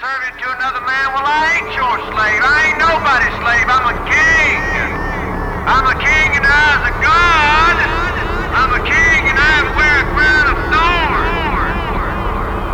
serve it to another man, well, I ain't your